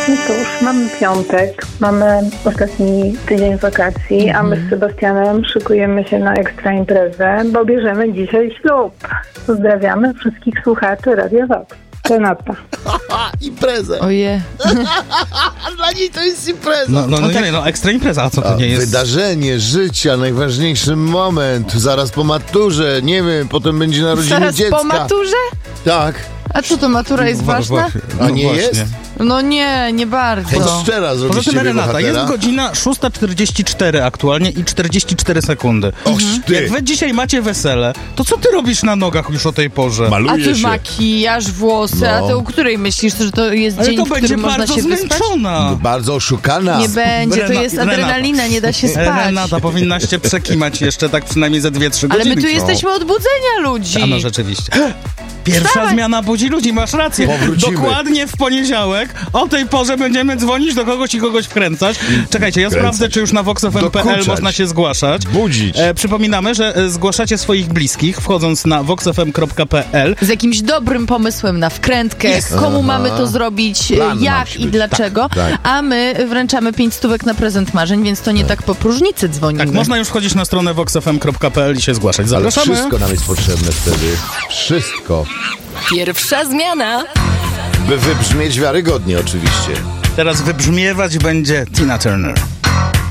No cóż, mamy piątek, mamy ostatni tydzień wakacji, a my z Sebastianem szykujemy się na ekstra imprezę, bo bierzemy dzisiaj ślub. Pozdrawiamy wszystkich słuchaczy Radia Vox. Renata. Imprezę. Oje. Dla niej to jest impreza. No ekstra impreza, a co to nie jest? Wydarzenie życia, najważniejszy moment, zaraz po maturze, nie wiem, potem będzie narodziny Zaraz dziecka. po maturze? Tak. A co to, matura jest ważna? A nie jest? No nie bardzo. Chęć szczera Poza zrobić tym, ciebie Renata, bohatera. jest godzina 6:44 aktualnie i 44 sekundy. Och, ty. Jak wy dzisiaj macie wesele, to co ty robisz na nogach już o tej porze? A Maluje ty się. makijaż, włosy, a ty o której myślisz, że to jest Ale dzień, to w będzie którym można bardzo się wyspać? zmęczona. Bardzo oszukana. Nie będzie, to jest adrenalina, nie da się spać. Renata, powinnaś się przekimać jeszcze tak przynajmniej ze 2-3 Ale godziny. my tu jesteśmy od budzenia ludzi. A no rzeczywiście. Pierwsza Wstawaj. zmiana budzi ludzi, masz rację. Powrócimy. Dokładnie w poniedziałek o tej porze będziemy dzwonić do kogoś i kogoś wkręcać. Czekajcie, ja sprawdzę, czy już na voxfm.pl Dokuczać. można się zgłaszać. Budzić. Przypominamy, że zgłaszacie swoich bliskich, wchodząc na voxfm.pl. Z jakimś dobrym pomysłem na wkrętkę, komu mamy to zrobić, Plan ma jak i być. dlaczego, Tak. a my wręczamy 5 stówek na prezent marzeń, więc to nie tak po próżnicy dzwonimy. Tak, można już wchodzić na stronę voxfm.pl i się zgłaszać. Ale Zapraszamy. wszystko nam jest potrzebne wtedy. Wszystko. Pierwsza zmiana. By wybrzmieć wiarygodnie oczywiście. Teraz wybrzmiewać będzie Tina Turner.